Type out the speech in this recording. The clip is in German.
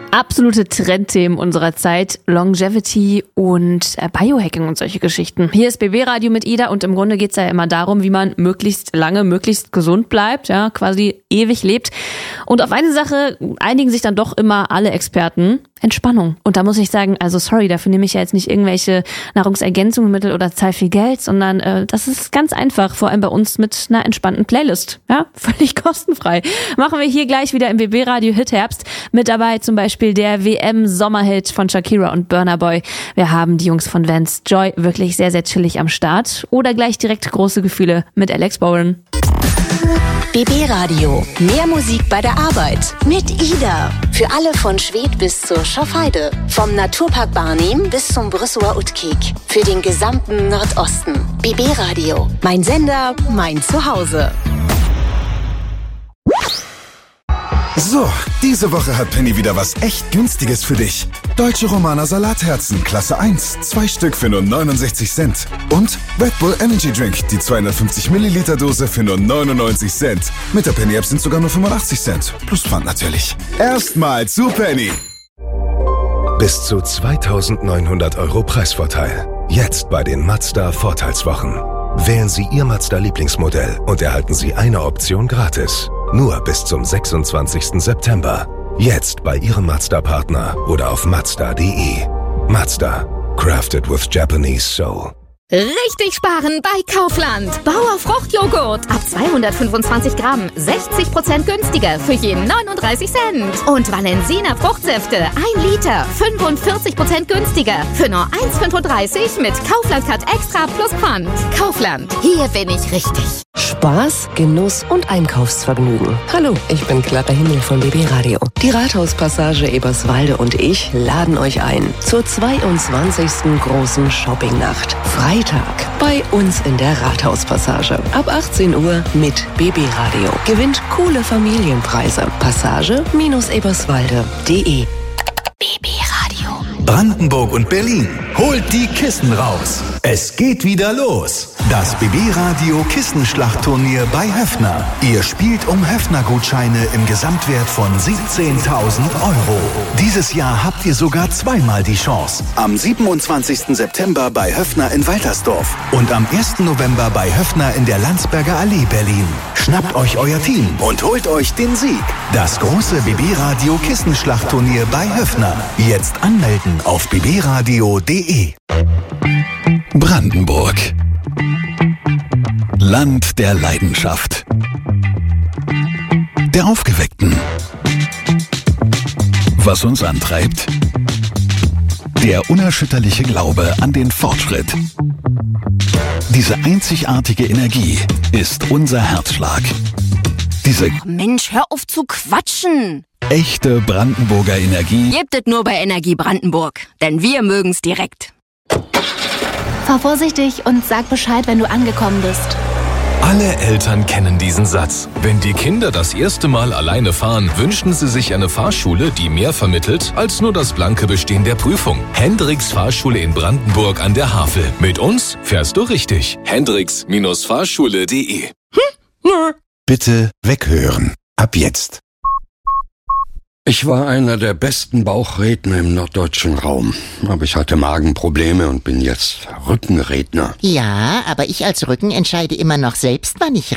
Absolute Trendthemen unserer Zeit, Longevity und Biohacking und solche Geschichten. Hier ist BB Radio mit Ida und im Grunde geht's ja immer darum, wie man möglichst lange, möglichst gesund bleibt, ja, quasi ewig lebt. Und auf eine Sache einigen sich dann doch immer alle Experten: Entspannung. Und da muss ich sagen, also sorry, dafür nehme ich ja jetzt nicht irgendwelche Nahrungsergänzungsmittel oder zahle viel Geld, sondern das ist ganz einfach, vor allem bei uns mit einer entspannten Playlist. Ja, völlig kostenfrei. Machen wir hier gleich wieder im BB Radio Hit Herbst. Mit dabei zum Beispiel der WM-Sommerhit von Shakira und Burna Boy. Wir haben die Jungs von Vance Joy wirklich sehr, sehr chillig am Start. Oder gleich direkt große Gefühle mit Alex Bowen. BB Radio. Mehr Musik bei der Arbeit. Mit Ida. Für alle von Schwedt bis zur Schafheide. Vom Naturpark Barnim bis zum Brüsseler Uttkik. Für den gesamten Nordosten. BB Radio. Mein Sender, mein Zuhause. So, diese Woche hat Penny wieder was echt Günstiges für dich. Deutsche Romaner Salatherzen, Klasse 1, 2 Stück für nur 69 Cent. Und Red Bull Energy Drink, die 250 Milliliter Dose für nur 99 Cent. Mit der Penny App sind sogar nur 85 Cent. Plus Pfand natürlich. Erstmal zu Penny. Bis zu 2.900 € Preisvorteil. Jetzt bei den Mazda Vorteilswochen. Wählen Sie Ihr Mazda-Lieblingsmodell und erhalten Sie eine Option gratis. Nur bis zum 26. September. Jetzt bei Ihrem Mazda-Partner oder auf Mazda.de. Mazda. Crafted with Japanese soul. Richtig sparen bei Kaufland. Bauer Fruchtjoghurt ab 225 Gramm, 60% günstiger für je 39 Cent. Und Valensina Fruchtsäfte 1 Liter, 45% günstiger für nur 1,35 mit Kaufland-Card Extra plus Pfand. Kaufland, hier bin ich richtig. Spaß, Genuss und Einkaufsvergnügen. Hallo, ich bin Clara Himmel von BB Radio. Die Rathauspassage Eberswalde und ich laden euch ein zur 22. großen Shoppingnacht. Freitag bei uns in der Rathauspassage. Ab 18 Uhr mit BB Radio. Gewinnt coole Familienpreise. Passage-eberswalde.de. BB Radio. Brandenburg und Berlin. Holt die Kissen raus. Es geht wieder los. Das BB-Radio Kissenschlachtturnier bei Höffner. Ihr spielt um Höffner-Gutscheine im Gesamtwert von 17.000 €. Dieses Jahr habt ihr sogar zweimal die Chance. Am 27. September bei Höffner in Waltersdorf und am 1. November bei Höffner in der Landsberger Allee Berlin. Schnappt euch euer Team und holt euch den Sieg. Das große BB-Radio Kissenschlachtturnier bei Höffner. Jetzt anmelden auf bbradio.de. Brandenburg. Land der Leidenschaft. Der Aufgeweckten. Was uns antreibt? Der unerschütterliche Glaube an den Fortschritt. Diese einzigartige Energie ist unser Herzschlag. Diese Mensch, hör auf zu quatschen. echte Brandenburger Energie Gebt es nur bei Energie Brandenburg, denn wir mögen's direkt. Fahr vorsichtig und sag Bescheid, wenn du angekommen bist. Alle Eltern kennen diesen Satz. Wenn die Kinder das erste Mal alleine fahren, wünschen sie sich eine Fahrschule, die mehr vermittelt als nur das blanke Bestehen der Prüfung. Hendricks Fahrschule in Brandenburg an der Havel. Mit uns fährst du richtig. Hendricks-Fahrschule.de. Bitte weghören. Ab jetzt. Ich war einer der besten Bauchredner im norddeutschen Raum. Aber ich hatte Magenprobleme und bin jetzt Rückenredner. Ja, aber ich als Rücken entscheide immer noch selbst, wann ich